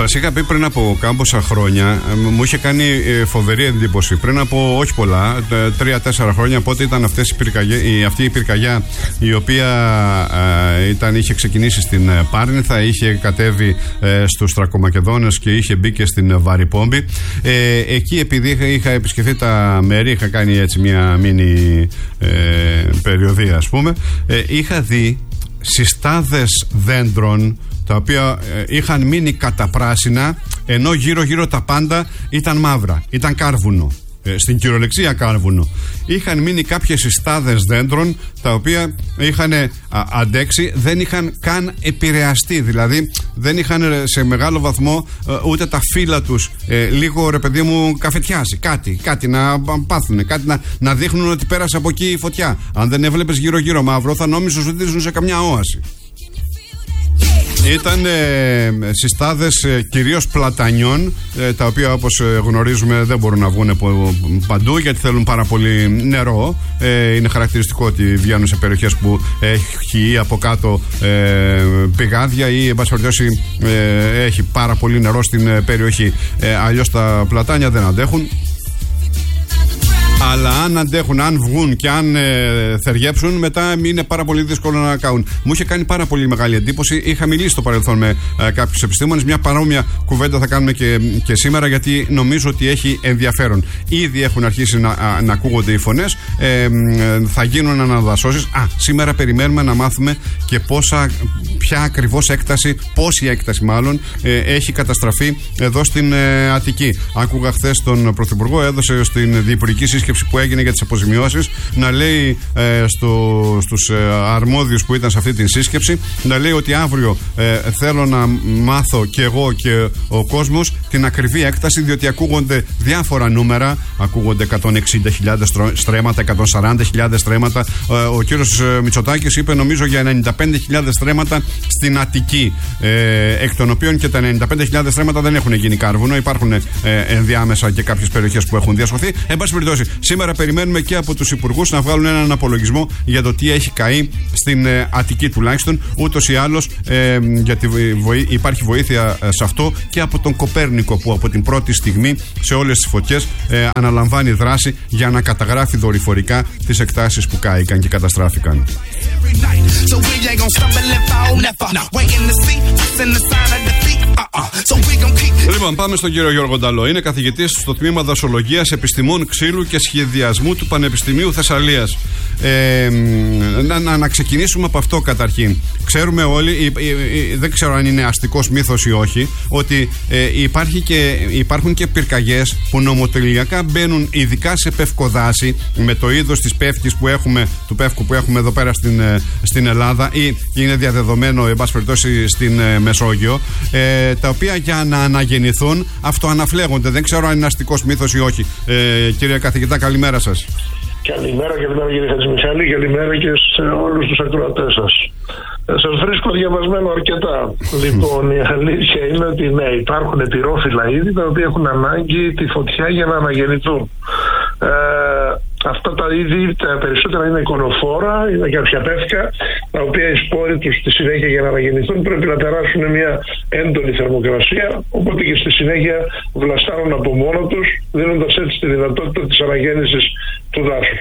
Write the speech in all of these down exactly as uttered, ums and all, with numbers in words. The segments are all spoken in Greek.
Σας είχα πει πριν από κάμποσα χρόνια, μου είχε κάνει φοβερή εντύπωση. Πριν από όχι πολλά, τρία-τέσσερα χρόνια, πότε ήταν αυτές οι πυρκαγιά, αυτή η πυρκαγιά η οποία ε, ήταν, είχε ξεκινήσει στην Πάρνηθα, είχε κατέβει ε, στους Θρακομακεδόνες και είχε μπει και στην Βαρυπόμπη. Ε, εκεί, επειδή είχα, είχα επισκεφθεί τα μέρη, είχα κάνει έτσι μια μίνι ε, περιοδία, ας πούμε, ε, είχα δει συστάδες δέντρων τα οποία ε, είχαν μείνει καταπράσινα, ενώ γύρω γύρω τα πάντα ήταν μαύρα, ήταν κάρβουνο, ε, στην κυριολεξία κάρβουνο. Είχαν μείνει κάποιες συστάδες δέντρων τα οποία είχαν α, αντέξει, δεν είχαν καν επηρεαστεί, δηλαδή δεν είχαν σε μεγάλο βαθμό ε, ούτε τα φύλλα τους ε, λίγο, ρε παιδί μου, καφετιάσει, κάτι, κάτι να πάθουν, κάτι να, να δείχνουν ότι πέρασε από εκεί η φωτιά. Αν δεν έβλεπες γύρω γύρω μαύρο, θα νόμιζες ότι ζουν σε καμιά όαση. Ήταν ε, συστάδες ε, κυρίως πλατανιών, ε, τα οποία, όπως ε, γνωρίζουμε, δεν μπορούν να βγουν παντού γιατί θέλουν πάρα πολύ νερό. Ε, είναι χαρακτηριστικό ότι βγαίνουν σε περιοχές που έχει ή από κάτω ε, πηγάδια ή, εν πάση περιπτώσει, ε, έχει πάρα πολύ νερό στην ε, περιοχή. Ε, αλλιώς τα πλατάνια δεν αντέχουν. Αλλά αν αντέχουν, αν βγουν και αν ε, θεριέψουν, μετά είναι πάρα πολύ δύσκολο να καούν. Μου είχε κάνει πάρα πολύ μεγάλη εντύπωση. Είχα μιλήσει στο παρελθόν με ε, κάποιους επιστήμονες. Μια παρόμοια κουβέντα θα κάνουμε και, και σήμερα, γιατί νομίζω ότι έχει ενδιαφέρον. Ήδη έχουν αρχίσει να, α, να ακούγονται οι φωνές. Ε, ε, θα γίνουν αναδασώσεις. Α, σήμερα περιμένουμε να μάθουμε και πόσα, ποια ακριβώς έκταση, πόση έκταση μάλλον, ε, έχει καταστραφεί εδώ στην ε, Αττική. Άκουγα χθες τον Πρωθυπουργό, έδωσε στην διυπουργική σύσκεψη που έγινε για τις αποζημιώσεις να λέει ε, στο, στους ε, αρμόδιους που ήταν σε αυτή την σύσκεψη, να λέει ότι αύριο ε, θέλω να μάθω και εγώ και ο κόσμος την ακριβή έκταση, διότι ακούγονται διάφορα νούμερα, ακούγονται εκατόν εξήντα χιλιάδες στρέμματα, εκατόν σαράντα χιλιάδες στρέμματα. Ε, ο κύριος Μητσοτάκης είπε νομίζω για ενενήντα πέντε χιλιάδες στρέμματα στην Αττική, ε, εκ των οποίων και τα ενενήντα πέντε χιλιάδες στρέμματα δεν έχουν γίνει κάρβουνο, υπάρχουν ε, ενδιάμεσα και κάποιες περιοχές που έχουν διασωθεί. Εν πάση περιπτώσει, σήμερα περιμένουμε και από τους υπουργούς να βγάλουν έναν απολογισμό για το τι έχει καεί στην ε, Αττική τουλάχιστον. Ούτως ή άλλως, ε, γιατί βοή, υπάρχει βοήθεια ε, σε αυτό και από τον Κοπέρνικο, που από την πρώτη στιγμή σε όλες τις φωτιές ε, αναλαμβάνει δράση για να καταγράφει δορυφορικά τις εκτάσεις που κάηκαν και καταστράφηκαν. Λοιπόν, πάμε στον κύριο Γιώργο Νταλό. Είναι καθηγητής στο τμήμα Δασολογίας, Επιστημών Ξύλου και Σχεδιασμού του Πανεπιστημίου Θεσσαλίας. Ε, να, να, να ξεκινήσουμε από αυτό καταρχήν. Ξέρουμε όλοι, ε, ε, ε, δεν ξέρω αν είναι αστικός μύθος ή όχι, ότι ε, υπάρχει και, υπάρχουν και πυρκαγιές που νομοτελειακά μπαίνουν ειδικά σε πευκοδάση, με το είδος της πεύκης που έχουμε, του πεύκου που έχουμε εδώ πέρα στην, ε, στην Ελλάδα, ή είναι διαδεδομένο, εν πάση περιπτώσει, στην ε, Μεσόγειο, ε, τα οποία για να αναγεννηθούν αυτοαναφλέγονται. Δεν ξέρω αν είναι αστικός μύθος ή όχι. Ε, κύριε καθηγητά, καλημέρα σας. Καλημέρα, καλημέρα κύριε Χατζημιχάλη, καλημέρα και σε όλους τους ακροατές σας. Ε, σας βρίσκω διαβασμένο αρκετά. Λοιπόν, η αλήθεια είναι ότι ναι, υπάρχουν πυρόφυλλα είδη τα οποία έχουν ανάγκη τη φωτιά για να αναγεννηθούν. Ε, Αυτά τα είδη τα περισσότερα είναι εικονοφόρα, είναι κάποια πεύκα, τα οποία οι σπόροι τους στη συνέχεια για να αναγεννηθούν πρέπει να περάσουν μια έντονη θερμοκρασία, οπότε και στη συνέχεια βλαστάρουν από μόνο τους, δίνοντας έτσι τη δυνατότητα της αναγέννησης του δάσους.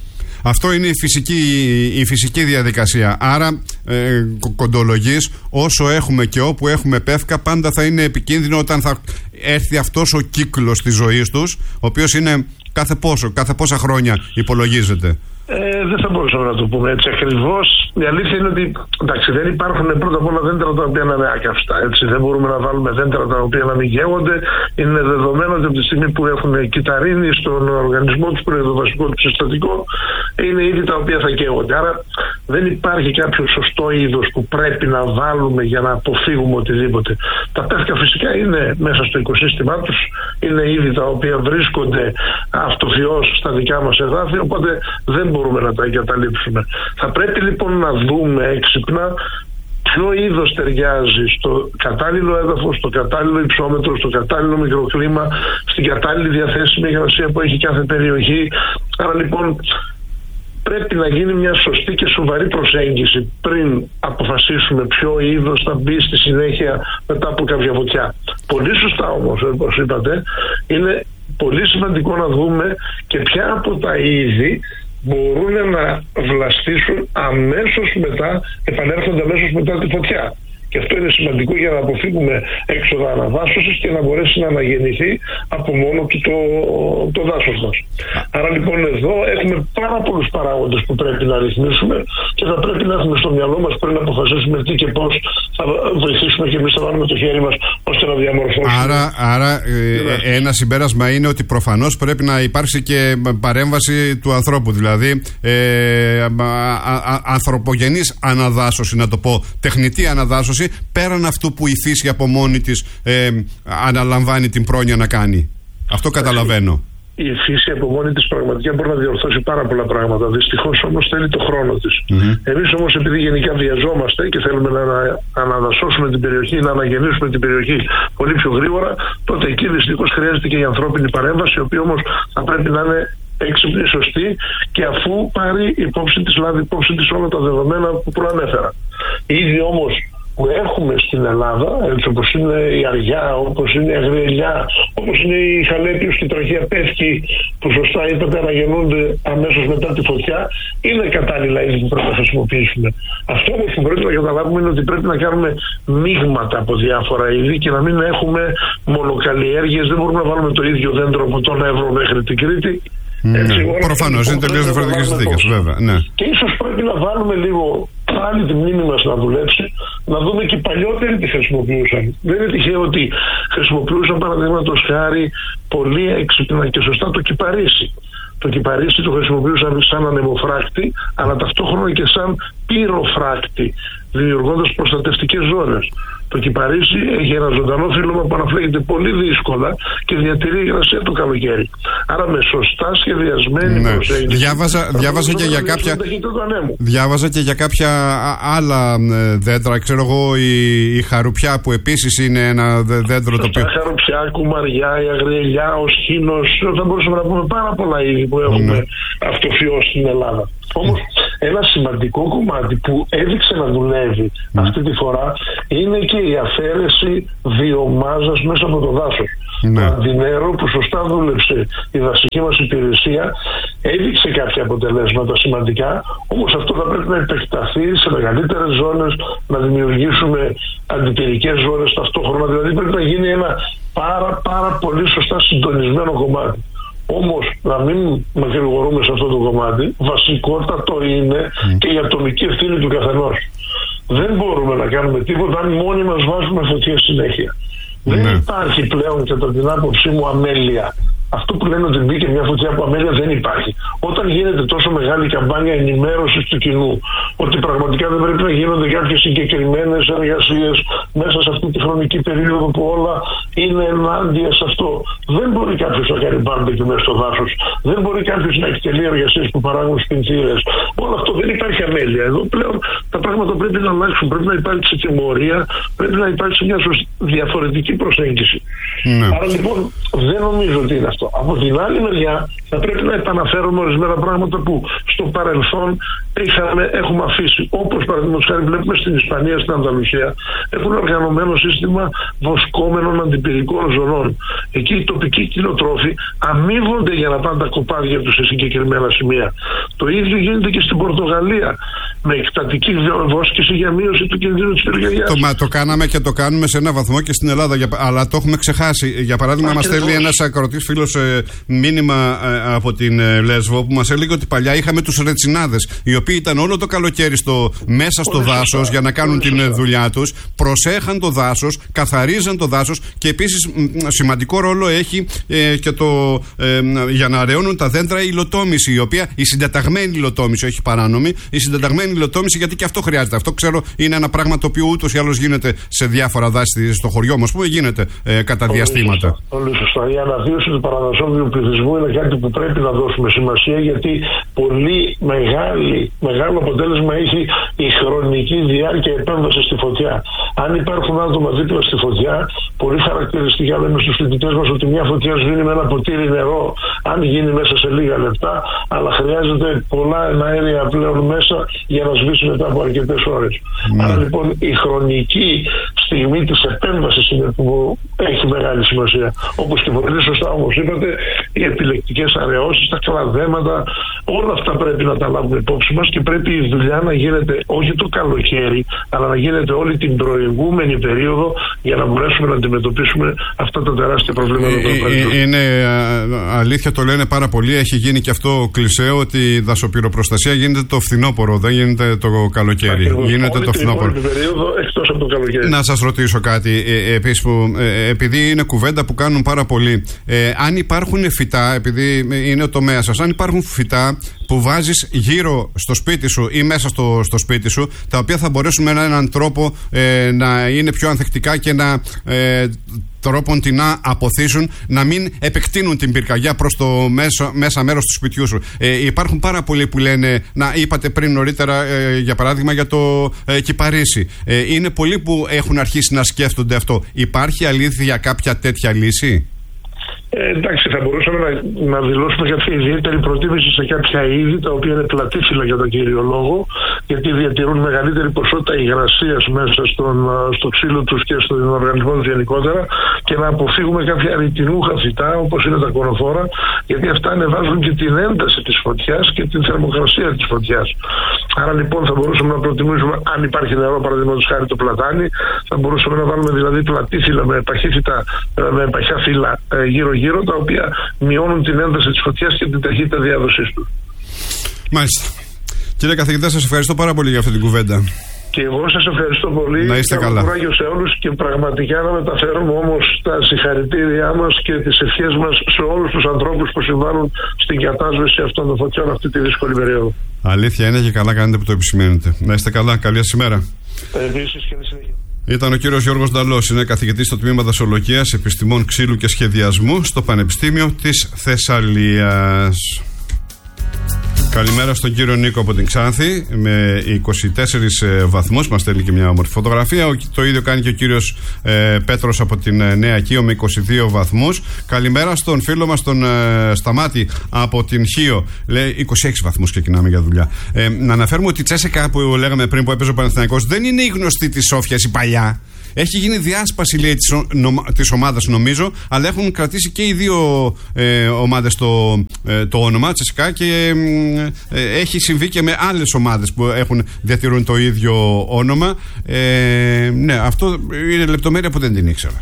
Αυτό είναι η φυσική, η φυσική διαδικασία. Άρα, ε, κοντολογής, όσο έχουμε και όπου έχουμε πεύκα, πάντα θα είναι επικίνδυνο όταν θα έρθει αυτός ο κύκλος της ζωής τους, ο οποίος είναι κάθε πόσο, κάθε πόσα χρόνια υπολογίζεται. Ε, δεν θα μπορούσαμε να το πούμε έτσι ακριβώς. Η αλήθεια είναι ότι εντάξει, δεν υπάρχουν πρώτα απ' όλα δέντρα τα οποία να είναι άκαυστα. Έτσι. Δεν μπορούμε να βάλουμε δέντρα τα οποία να μην καίγονται. Είναι δεδομένο ότι από τη στιγμή που έχουν κυταρίνη στον οργανισμό του, που είναι το βασικό του συστατικό, είναι είδη τα οποία θα καίγονται. Άρα δεν υπάρχει κάποιο σωστό είδος που πρέπει να βάλουμε για να αποφύγουμε οτιδήποτε. Τα πεύκα φυσικά είναι μέσα στο οικοσύστημά τους. Είναι είδη τα οποία βρίσκονται αυτοφυώς στα δικά μας εδάφη, οπότε δεν μπορούμε να τα εγκαταλείψουμε. Θα πρέπει λοιπόν να δούμε έξυπνα ποιο είδος ταιριάζει στο κατάλληλο έδαφος, στο κατάλληλο υψόμετρο, στο κατάλληλο μικροκλίμα, στην κατάλληλη διαθέσιμη υγρασία που έχει κάθε περιοχή. Άρα λοιπόν πρέπει να γίνει μια σωστή και σοβαρή προσέγγιση πριν αποφασίσουμε ποιο είδος θα μπει στη συνέχεια μετά από κάποια φωτιά. Πολύ σωστά όμως, όπως είπατε, είναι πολύ σημαντικό να δούμε και ποια από τα είδη μπορούν να βλαστήσουν αμέσως μετά, επανέρχονται αμέσως μετά τη φωτιά. Και αυτό είναι σημαντικό για να αποφύγουμε έξοδα αναδάσωσης και να μπορέσει να αναγεννηθεί από μόνο του το, το δάσος μας. Άρα λοιπόν εδώ έχουμε πάρα πολλούς παράγοντες που πρέπει να ρυθμίσουμε και θα πρέπει να έχουμε στο μυαλό μας πριν αποφασίσουμε τι και πώς θα βοηθήσουμε και εμείς θα βάλουμε το χέρι μας ώστε να διαμορφώσουμε. Άρα, άρα ε, ένα συμπέρασμα είναι ότι προφανώς πρέπει να υπάρξει και παρέμβαση του ανθρώπου. Δηλαδή ε, α, α, ανθρωπογενής αναδάσωση, να το πω, τεχνητή αναδάσωση, πέραν αυτού που η φύση από μόνη της ε, αναλαμβάνει την πρόνοια να κάνει. Αυτό καταλαβαίνω. Η φύση από μόνη της πραγματικά μπορεί να διορθώσει πάρα πολλά πράγματα. Δυστυχώς όμως θέλει το χρόνο της. Mm-hmm. Εμείς όμως, επειδή γενικά βιαζόμαστε και θέλουμε να αναδασώσουμε την περιοχή, να αναγεννήσουμε την περιοχή πολύ πιο γρήγορα, τότε εκεί δυστυχώς χρειάζεται και η ανθρώπινη παρέμβαση, η οποία όμως θα πρέπει να είναι έξυπνη, σωστή και αφού πάρει υπόψη της, λάβει υπόψη της όλα τα δεδομένα που προανέφερα. Ήδη όμως που έχουμε στην Ελλάδα, έτσι όπως είναι η αριά, όπως είναι η αγριελιά, όπως είναι η χαλέπιος και η τραχαία πεύκη, που σωστά είπατε αναγεννούνται αμέσως μετά τη φωτιά, είναι κατάλληλα είδη που πρέπει να χρησιμοποιήσουμε. Αυτό όμως που πρέπει να καταλάβουμε είναι ότι πρέπει να κάνουμε μείγματα από διάφορα είδη και να μην έχουμε μονοκαλλιέργειες. Δεν μπορούμε να βάλουμε το ίδιο δέντρο από τον Εύρο μέχρι την Κρήτη. Ναι, προφανώς είναι τελείως διαφορετικές συνθήκες, βέβαια. Ναι. Και ίσως πρέπει να βάλουμε λίγο πάλι τη μνήμη μας να δουλέψει, να δούμε και οι παλιότεροι τι χρησιμοποιούσαν. Δεν είναι τυχαίο ότι χρησιμοποιούσαν, παραδείγματος χάρη, πολύ έξυπνα και σωστά το κυπαρίσι. Το κυπαρίσι το χρησιμοποιούσαν σαν ανεμοφράκτη, αλλά ταυτόχρονα και σαν πυροφράκτη, δημιουργώντας προστατευτικές ζώνες. Το κυπαρίσι έχει ένα ζωντανό φύλλωμα που αναφλέγεται πολύ δύσκολα και διατηρεί υγρασία το καλοκαίρι. Άρα με σωστά σχεδιασμένη ναι. προσέγγιση. Διάβαζα, διάβαζα, και για κάποια, διάβαζα και για κάποια άλλα δέντρα. Ξέρω εγώ, η, η χαρουπιά που επίσης είναι ένα δέντρο το οποίο. Η χαρουπιά, η κουμαριά, η αγριελιά, ο σχήνος. Θα μπορούσαμε να πούμε πάρα πολλά είδη που έχουμε ναι. αυτοφιώσει στην Ελλάδα. Όμως ένα σημαντικό κομμάτι που έδειξε να δουλεύει mm. αυτή τη φορά είναι και η αφαίρεση βιομάζας μέσα από το δάσος. Mm. Το αντινέρο που σωστά δούλεψε η δασική μας υπηρεσία έδειξε κάποια αποτελέσματα σημαντικά, όμως αυτό θα πρέπει να επεκταθεί σε μεγαλύτερες ζώνες, να δημιουργήσουμε αντιπυρικές ζώνες ταυτόχρονα, δηλαδή πρέπει να γίνει ένα πάρα πάρα πολύ σωστά συντονισμένο κομμάτι. Όμως να μην μακρηγορούμε σε αυτό το κομμάτι, βασικότατο είναι mm. και η ατομική ευθύνη του καθενός. Δεν μπορούμε να κάνουμε τίποτα αν μόνοι μας βάζουμε φωτιές συνέχεια. Mm. Δεν υπάρχει πλέον, κατά την άποψή μου, αμέλεια. Αυτό που λένε ότι μπήκε μια φωτιά από αμέλεια δεν υπάρχει. Όταν γίνεται τόσο μεγάλη καμπάνια ενημέρωσης του κοινού ότι πραγματικά δεν πρέπει να γίνονται κάποιες συγκεκριμένες εργασίες μέσα σε αυτή τη χρονική περίοδο που όλα είναι ενάντια σε αυτό, δεν μπορεί κάποιος να κάνει μπάρμπεκι μέσα στο δάσος. Δεν μπορεί κάποιος να εκτελεί εργασίες που παράγουν σπινθήρες. Όλο αυτό δεν υπάρχει αμέλεια. Εδώ πλέον τα πράγματα πρέπει να αλλάξουν. Πρέπει να υπάρξει τιμωρία, πρέπει να υπάρξει μια διαφορετική προσέγγιση. Mm. Άρα λοιπόν δεν νομίζω ότι είναι αυτό. Από την άλλη μεριά θα πρέπει να επαναφέρουμε ορισμένα πράγματα που στο παρελθόν είχαμε, έχουμε αφήσει. Όπως παραδείγματος χάρη βλέπουμε στην Ισπανία, στην Ανταλουσία, έχουν οργανωμένο σύστημα βοσκόμενων αντιπυρικών ζωνών. Εκεί οι τοπικοί κτηνοτρόφοι αμείβονται για να πάνε τα κοπάδια τους σε συγκεκριμένα σημεία. Το ίδιο γίνεται και στην Πορτογαλία, με εκτατική βόσκηση για μείωση του κινδύνου της πυρκαγιάς. Το, μα, το κάναμε και το κάνουμε σε ένα βαθμό και στην Ελλάδα, για, αλλά το έχουμε ξεχάσει. Για παράδειγμα, μας στέλνει ένας ακροατής φίλος ε, μήνυμα ε, από την ε, Λέσβο που μας έλεγε ότι παλιά είχαμε τους ρετσινάδες, οι οποίοι ήταν όλο το καλοκαίρι στο, μέσα στο δάσος για να κάνουν την σωστά. δουλειά τους, προσέχαν το δάσος, καθαρίζαν το δάσος και επίσης σημαντικό ρόλο έχει ε, και το ε, για να αραιώνουν τα δέντρα η υλοτόμηση, η οποία η συντεταγμένη υλοτόμηση, όχι παράνομη, η συντεταγμένη υλοτόμηση, γιατί και αυτό χρειάζεται. Αυτό ξέρω είναι ένα πράγμα το οποίο ούτως ή άλλως γίνεται σε διάφορα δάση στο χωριό μας, που γίνεται ε, κατά πολύ διαστήματα. Σωστά. Πολύ σωστά. Η αναβίωση του παραδοσόβιου πληθυσμού είναι κάτι που πρέπει να δώσουμε σημασία, γιατί πολύ μεγάλη, μεγάλο αποτέλεσμα έχει η χρονική διάρκεια επέμβαση στη φωτιά. Αν υπάρχουν άτομα δίπλα στη φωτιά, πολύ χαρακτηριστικά λέμε στους φοιτητές μας ότι μια φωτιά σβήνει με ένα ποτήρι νερό, αν γίνει μέσα σε λίγα λεπτά, αλλά χρειάζεται πολλά εναέρια πλέον μέσα για να σβήσει μετά από αρκετές ώρες. Mm. Άρα λοιπόν η χρονική στιγμή της επέμβασης είναι που έχει μεγάλη σημασία. Όπως και πολύ σωστά όμως είπατε, οι επιλεκτικές αραιώσεις, τα κλαδέματα, όλα αυτά πρέπει να τα λάβουμε υπόψη μας και πρέπει η δουλειά να γίνεται όχι το καλοκαίρι, αλλά να γίνεται όλη την προηγούμενη περίοδο για να μπορέσουμε να αντιμετωπίσουμε αυτά τα τεράστια προβλήματα. Ε, ε, είναι αλήθεια, το λένε πάρα πολύ. Έχει γίνει και αυτό κλισέ ότι η δασοπυροπροστασία γίνεται το φθινόπωρο, δεν γίνεται το καλοκαίρι. Ακριβώς, γίνεται όλη το φθινόπωρο. Περίοδο, εκτός από το καλοκαίρι. Να σας ρωτήσω κάτι, ε, επίσης, που, ε, επειδή είναι κουβέντα που κάνουν πάρα πολύ. Ε, αν υπάρχουν φυτά, επειδή είναι ο τομέας σας, αν υπάρχουν φυτά που βάζεις γύρω στο σπίτι σου ή μέσα στο, στο σπίτι σου, τα οποία θα μπορέσουν με έναν τρόπο ε, να είναι πιο ανθεκτικά και να ε, τρόπον την να αποθήσουν, να μην επεκτείνουν την πυρκαγιά προς το μέσο, μέσα μέρος του σπιτιού σου. Ε, υπάρχουν πάρα πολλοί που λένε, να είπατε πριν νωρίτερα ε, για παράδειγμα για το ε, κυπαρίσι. Ε, είναι πολλοί που έχουν αρχίσει να σκέφτονται αυτό. Υπάρχει αλήθεια κάποια τέτοια λύση? Ε, εντάξει, θα μπορούσαμε να, να δηλώσουμε κάποια ιδιαίτερη προτίμηση σε κάποια είδη τα οποία είναι πλατήφυλλα για τον κύριο λόγο, γιατί διατηρούν μεγαλύτερη ποσότητα υγρασίας μέσα στον, στο ξύλο τους και στον οργανισμό τους γενικότερα, και να αποφύγουμε κάποια ρητινούχα φυτά όπως είναι τα κονοφόρα, γιατί αυτά ανεβάζουν και την ένταση της φωτιάς και την θερμοκρασία της φωτιάς. Άρα λοιπόν θα μπορούσαμε να προτιμήσουμε, αν υπάρχει νερό, παραδείγματος χάρη το πλατάνι, θα μπορούσαμε να βάλουμε δηλαδή πλατήφυλλα με παχύφυτα, με παχιά φύλλα γύρω γύρω, τα οποία μειώνουν την ένταση της φωτιάς και την ταχύτητα διάδοσής του. Μάλιστα. Κύριε καθηγητά, σας ευχαριστώ πάρα πολύ για αυτή την κουβέντα. Και εγώ σας ευχαριστώ πολύ. Να είστε καλά. Κουράγιο σε όλους και πραγματικά να μεταφέρουμε όμως τα συγχαρητήριά μας και τις ευχές μας σε όλους τους ανθρώπους που συμβάλλουν στην κατάσβεση αυτών των φωτιών αυτή τη δύσκολη περίοδο. Αλήθεια είναι και καλά κάνετε που το επισημαίνετε. Να είστε καλά. Καλή σας ημέρα. Επίσης και συνέχεια. Ήταν ο κύριος Γιώργος Νταλός, είναι καθηγητής στο τμήμα Δασολογίας, Επιστημών Ξύλου και Σχεδιασμού στο Πανεπιστήμιο της Θεσσαλίας. Καλημέρα στον κύριο Νίκο από την Ξάνθη με είκοσι τέσσερις ε, βαθμούς. Μας στέλνει και μια όμορφη φωτογραφία. Ο, το ίδιο κάνει και ο κύριος ε, Πέτρος από την ε, Νέα Κείο με είκοσι δύο βαθμούς. Καλημέρα στον φίλο μας τον ε, Σταμάτη από την Χίο. Λέει είκοσι έξι βαθμούς ξεκινάμε για δουλειά. Ε, να αναφέρουμε ότι η Τσέσεκα που λέγαμε πριν που έπαιζε ο Παναθηναϊκός δεν είναι η γνωστή της Σόφιας η παλιά. Έχει γίνει διάσπαση, λέει, της, νομ, της ομάδας νομίζω, αλλά έχουν κρατήσει και οι δύο ε, ομάδες το, ε, το όνομα Τσεσικά και ε, ε, έχει συμβεί και με άλλες ομάδες που έχουν, διατηρούν το ίδιο όνομα. Ε, ναι, αυτό είναι λεπτομέρεια που δεν την ήξερα.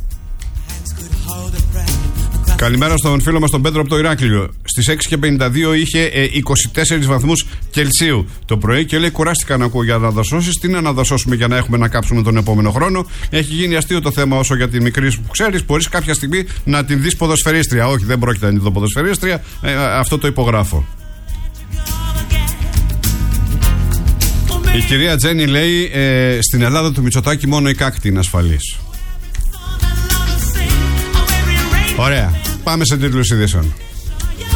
Καλημέρα στον φίλο μας τον Πέτρο από το Ηράκλειο. Στις έξι και πενήντα δύο είχε ε, είκοσι τέσσερις βαθμούς Κελσίου το πρωί και λέει: κουράστηκα να ακούω για αναδασώσεις. Τι να αναδασώσουμε για να έχουμε να κάψουμε τον επόμενο χρόνο. Έχει γίνει αστείο το θέμα όσο για τη μικρή που ξέρεις. Μπορείς κάποια στιγμή να την δεις ποδοσφαιρίστρια. Όχι, δεν πρόκειται να την δω ποδοσφαιρίστρια. Ε, αυτό το υπογράφω. Η κυρία Τζέννη λέει: ε, στην Ελλάδα του Μητσοτάκη μόνο η κάκτη είναι ασφαλής. Ωραία. Πάμε σε τίτλους ειδήσεων.